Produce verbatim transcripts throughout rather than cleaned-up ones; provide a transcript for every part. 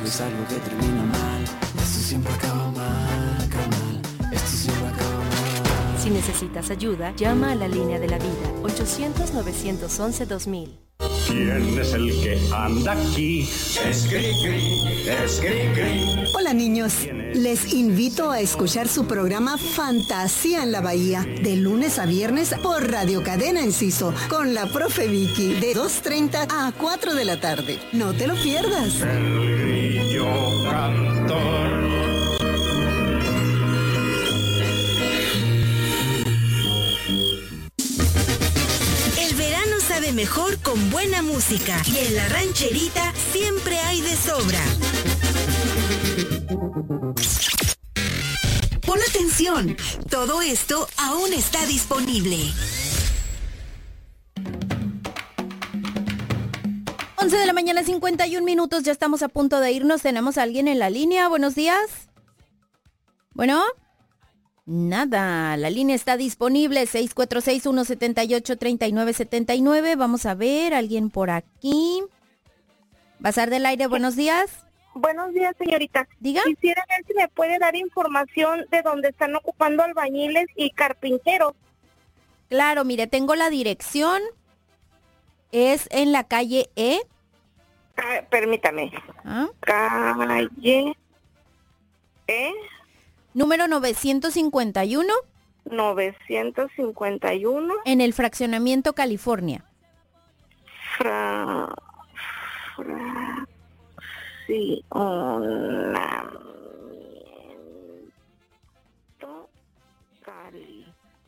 Es algo que termina mal, esto siempre acaba mal, carnal, esto siempre acaba mal. Si necesitas ayuda, llama a la línea de la vida, ochocientos, novecientos once, dos mil. ¿Quién es el que anda aquí? Es Cricri, es Cricri. Hola niños, les invito a escuchar su programa Fantasía en la Bahía, de lunes a viernes por Radio Cadena Enciso, con la profe Vicky, de dos treinta a cuatro de la tarde. No te lo pierdas. El grillo cantor. Sabe mejor con buena música y en la rancherita siempre hay de sobra. Pon atención, todo esto aún está disponible. once de la mañana, cincuenta y un minutos, ya estamos a punto de irnos. Tenemos a alguien en la línea. Buenos días. Bueno. Nada, la línea está disponible, seis cuatro seis, uno siete ocho, tres nueve siete nueve. Vamos a ver, alguien por aquí. Bazar del Aire, buenos días. Buenos días, señorita. Diga. Quisiera ver si me puede dar información de dónde están ocupando albañiles y carpinteros. Claro, mire, tengo la dirección. Es en la calle E. Ah, permítame. ¿Ah? Calle E. Número novecientos cincuenta y uno. novecientos cincuenta y uno. En el fraccionamiento California. Fra... Fra... Sí, una... Cali.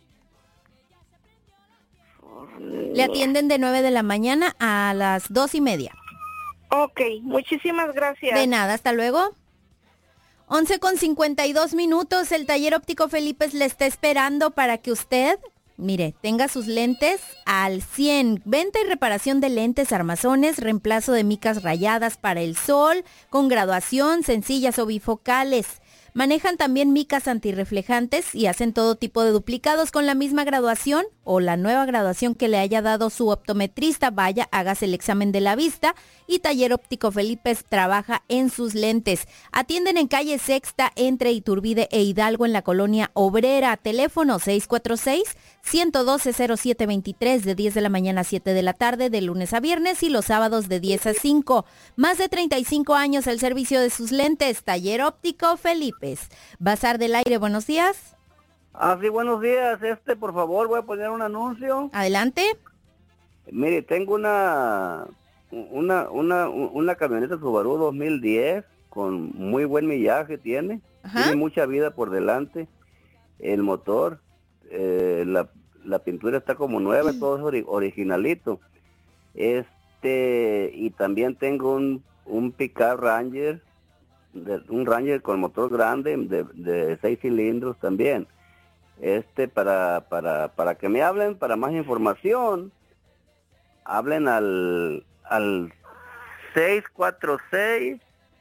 Le atienden de nueve de la mañana a las dos y media. Ok, muchísimas gracias. De nada, hasta luego. once con cincuenta y dos minutos, el taller óptico Felipe le está esperando para que usted, mire, tenga sus lentes al cien. Venta y reparación de lentes, armazones, reemplazo de micas rayadas para el sol, con graduación, sencillas o bifocales. Manejan también micas antirreflejantes y hacen todo tipo de duplicados con la misma graduación o la nueva graduación que le haya dado su optometrista. Vaya, hágase el examen de la vista y Taller Óptico Felipe trabaja en sus lentes. Atienden en calle Sexta entre Iturbide e Hidalgo en la colonia Obrera. Teléfono seis cuatro seis, uno uno dos, cero siete dos tres de diez de la mañana a siete de la tarde de lunes a viernes y los sábados de diez a cinco. Más de treinta y cinco años al servicio de sus lentes. Taller Óptico Felipe. Bazar del Aire, buenos días. Ah, sí, buenos días. Este, por favor, voy a poner un anuncio. Adelante. Mire, tengo una una una una camioneta Subaru dos mil diez con muy buen millaje tiene. Ajá. Tiene mucha vida por delante. El motor, eh, la, la pintura está como nueva, mm. todo es ori- originalito. Este, y también tengo un un Pickup Ranger. De, un Ranger con motor grande de, de seis cilindros también. Este para para para que me hablen para más información, hablen al al seis cuatro seis,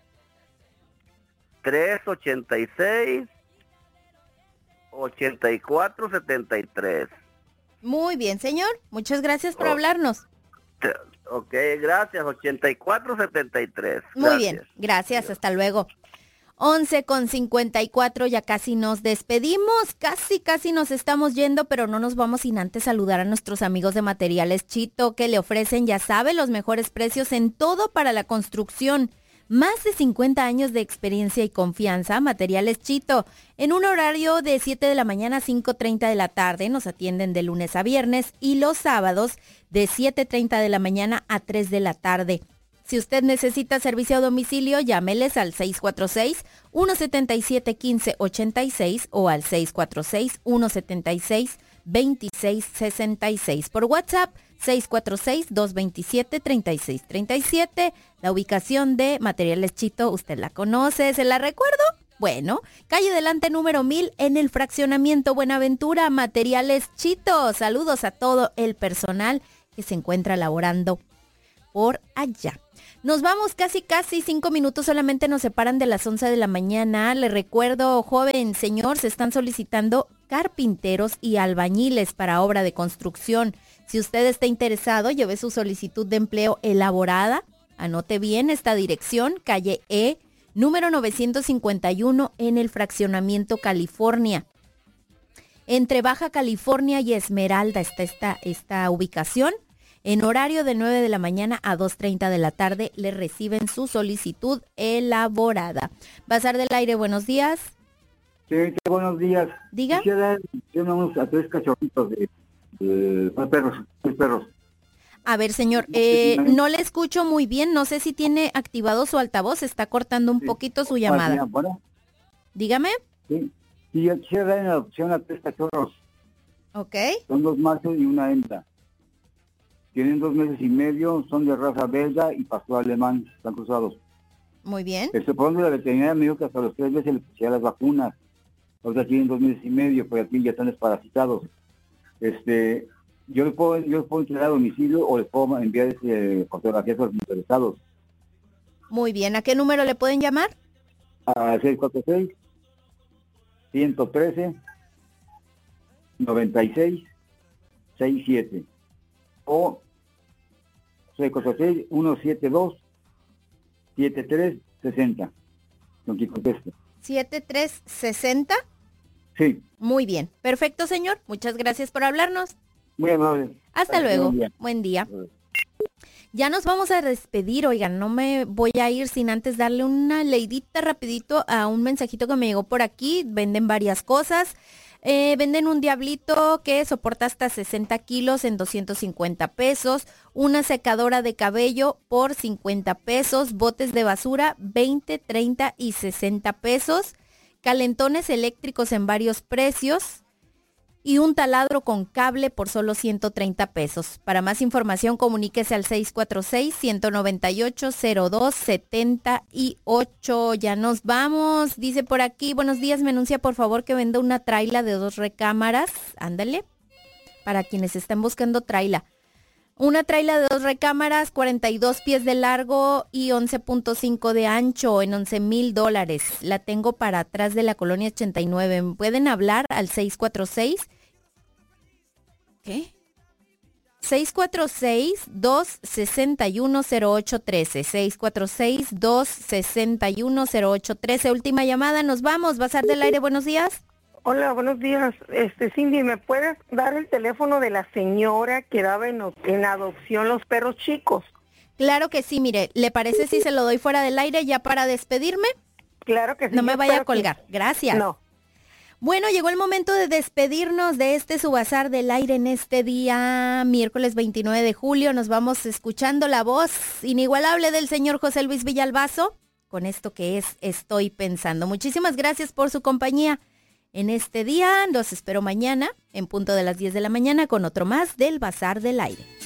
tres ocho seis, ocho cuatro siete tres. Muy bien, señor. Muchas gracias por oh. hablarnos. Ok, gracias, ochenta y cuatro setenta y tres. Muy gracias. Bien, gracias, hasta luego. once con cincuenta y cuatro, ya casi nos despedimos, casi, casi nos estamos yendo, pero no nos vamos sin antes saludar a nuestros amigos de Materiales Chito, que le ofrecen, ya sabe, los mejores precios en todo para la construcción. Más de cincuenta años de experiencia y confianza. Materiales Chito, en un horario de siete de la mañana a cinco treinta de la tarde. Nos atienden de lunes a viernes y los sábados de siete treinta de la mañana a tres de la tarde. Si usted necesita servicio a domicilio, llámeles al seis cuatro seis, uno siete siete, uno cinco ocho seis o al seis cuatro seis, uno siete seis, dos seis seis seis. Por WhatsApp, seis cuatro seis, dos dos siete, tres seis tres siete. La ubicación de Materiales Chito, ¿usted la conoce? ¿Se la recuerdo? Bueno, calle Delante número mil en el fraccionamiento Buenaventura, Materiales Chito. Saludos a todo el personal que se encuentra laborando por allá. Nos vamos casi, casi cinco minutos solamente nos separan de las once de la mañana. Le recuerdo, joven señor, se están solicitando carpinteros y albañiles para obra de construcción. Si usted está interesado, lleve su solicitud de empleo elaborada Anote bien esta dirección, calle E, número novecientos cincuenta y uno en el Fraccionamiento California. Entre Baja California y Esmeralda está esta, esta ubicación. En horario de nueve de la mañana a dos treinta de la tarde le reciben su solicitud elaborada. Bazar del Aire, buenos días. Sí, buenos días. Diga. Quisiera unos a tres cachorritos de, de, de perros, de perros. A ver, señor, eh, no le escucho muy bien. No sé si tiene activado su altavoz. Está cortando un sí. poquito su llamada. Bueno. Dígame. Sí. Sí, yo quisiera dar en adopción a tres cachorros. Ok. Son dos machos y una hembra. Tienen dos meses y medio, son de raza belga y pastor alemán, están cruzados. Muy bien. Este, por donde la veterinaria me dijo que hasta los tres meses le pusieron las vacunas. Ahorita tienen dos meses y medio, pero aquí ya están desparasitados. Este, yo les puedo, yo les puedo entregar a domicilio o les puedo enviar este, fotografías a los interesados. Muy bien, ¿a qué número le pueden llamar? A seis cuatro seis, uno uno tres, nueve seis seis siete. O seis cuatro seis, uno siete dos, siete tres seis cero. Con quien conteste. ¿siete tres sesenta? Sí. Muy bien. Perfecto, señor. Muchas gracias por hablarnos. Muy amable. Hasta Gracias, luego. Buen día. Buen día. Ya nos vamos a despedir, oigan, no me voy a ir sin antes darle una leidita rapidito a un mensajito que me llegó por aquí. Venden varias cosas. Eh, venden un diablito que soporta hasta sesenta kilos en doscientos cincuenta pesos, una secadora de cabello por cincuenta pesos, botes de basura veinte, treinta y sesenta pesos, calentones eléctricos en varios precios y un taladro con cable por solo ciento treinta pesos. Para más información comuníquese al seis cuatro seis, uno nueve ocho, cero dos siete ocho. Ya nos vamos. Dice por aquí, buenos días, me anuncia por favor que venda una traila de dos recámaras. Ándale. Para quienes están buscando traila. Una traila de dos recámaras, cuarenta y dos pies de largo y once punto cinco de ancho en once mil dólares. La tengo para atrás de la colonia ochenta y nueve. ¿Me pueden hablar al seis cuatro seis? ¿Qué? seis cuatro seis, dos seis uno, cero ocho uno tres. seis cuatro seis, dos seis uno, cero ocho uno tres. Última llamada, nos vamos. Bazar del Aire, buenos días. Hola, buenos días. Este, Cindy, ¿me puedes dar el teléfono de la señora que daba en, en adopción los perros chicos? Claro que sí, mire, ¿le parece si se lo doy fuera del aire ya para despedirme? Claro que sí. No me vaya a colgar. Que... Gracias. No. Bueno, llegó el momento de despedirnos de este su Bazar del Aire en este día, miércoles veintinueve de julio. Nos vamos escuchando la voz inigualable del señor José Luis Villalbazo con esto que es Estoy Pensando. Muchísimas gracias por su compañía. En este día los espero mañana en punto de las diez de la mañana con otro más del Bazar del Aire.